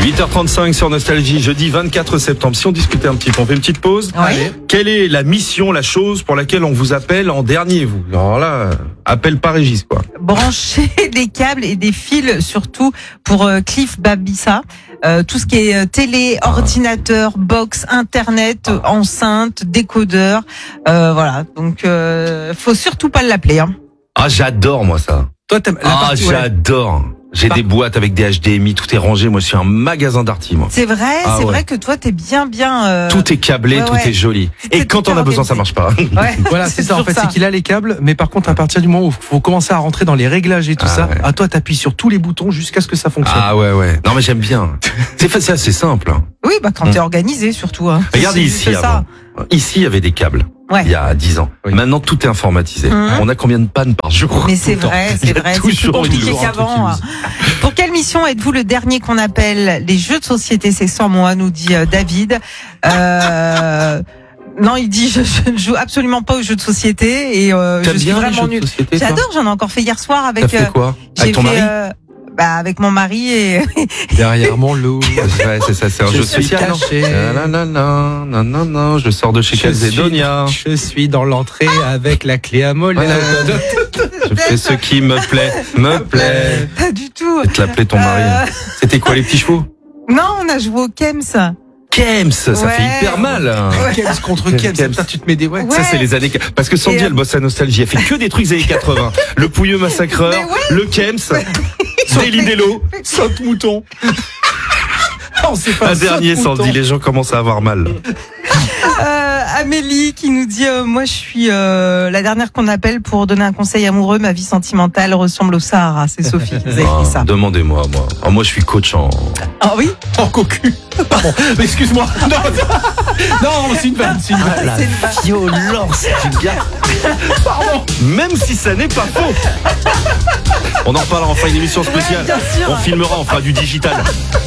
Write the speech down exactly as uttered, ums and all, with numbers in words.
huit heures trente-cinq sur Nostalgie, jeudi vingt-quatre septembre. Si on discutait un petit peu, on fait une petite pause. Oui. Allez. Quelle est la mission, la chose pour laquelle on vous appelle en dernier, vous? Alors là, appel par Régis, quoi. Brancher des câbles et des fils, surtout pour euh, Cliff Babissa. Euh, tout ce qui est euh, télé, Ah. ordinateur, box, internet, Ah. enceinte, décodeur. Euh, voilà. Donc, euh, faut surtout pas l'appeler. Hein. Ah, j'adore, moi, ça. Toi, t'aimes la Ah, partie, ouais. j'adore. J'ai Par- des boîtes avec des H D M I, tout est rangé. Moi, je suis un magasin d'arty, moi. C'est vrai, Ah, c'est ouais. vrai que toi, t'es bien, bien. Euh... Tout est câblé, ouais, tout ouais. est joli. C'est Et quand tout on a besoin, ça organisé. marche pas. Ouais, Voilà, c'est ça. En toujours fait, c'est qu'il a les câbles, mais par contre, à partir du moment où faut commencer à rentrer dans les réglages et tout Ah, ça, ouais. à toi, t'appuies sur tous les boutons jusqu'à ce que ça fonctionne. Ah ouais, ouais. Non, mais j'aime bien. C'est fa- c'est assez simple. hein. Oui, bah quand t'es organisé, surtout. Hein. Regardez C'est ici, juste ça. avant. Ici, il y avait des câbles. Ouais. Il y a dix ans. Oui. Maintenant, tout est informatisé. Mhm. On a combien de pannes par jour? Mais c'est Tout le temps. vrai, Il y c'est a vrai, c'est plus toujours une compliqué jour, un truc qu'avant. qui nous- Pour quelle mission êtes-vous le dernier qu'on appelle? Les jeux de société, c'est sans moi, nous dit euh, David. Euh, non, il dit je, je ne joue absolument pas aux jeux de société et euh, je T'aimes suis bien les vraiment jeux de nul. société, toi? J'adore, j'en ai encore fait hier soir avec. T'as fait euh, quoi? j'ai Avec ton fait, mari? euh, bah, avec mon mari et Derrière mon loup. Ouais, c'est ça, c'est un Je jeu suis spécial. non caché. Non, non, non, non, non, non, je sors de chez Je Calzedonia. suis, je suis dans l'entrée avec la clé à molette. Je fais ce qui me plaît, me plaît. pas du tout. Je vais te l'appeler ton mari. Euh, C'était quoi, les petits chevaux? non, on a joué au Kems. Kems, ça Ouais. fait hyper mal. hein. Kems contre Kems. Kems. Putain, tu te mets des ouais. Ouais. Ça, c'est les années. Parce que Sandy, Et, euh, elle bosse à Nostalgie. Elle fait que des trucs des années quatre-vingts. Le Pouilleux Massacreur, Mais ouais. le Kems, Daily Dello. Saute mouton. On s'est fait Un saute dernier, mouton. Sandy, les gens commencent à avoir mal. Euh, Amélie qui nous dit euh, moi je suis euh, la dernière qu'on appelle pour donner un conseil amoureux, ma vie sentimentale ressemble au Sahara. C'est Sophie qui nous a écrit ça. Ah, demandez-moi, moi. Ah, moi, je suis coach en. Ah oui. En cocu. Pardon. Mais excuse-moi. Non, non, c'est une vanne, c'est une vanne. C'est une vache. violence du gars. Pardon. Même si ça n'est pas faux. On en reparlera, on fera une émission spéciale. Ouais, bien sûr. On filmera, on fera du digital.